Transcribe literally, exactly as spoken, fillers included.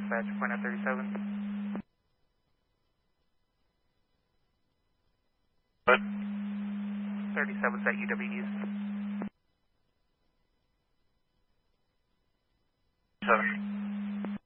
dispatch, point out thirty-seven. What? thirty-seven's at U W East.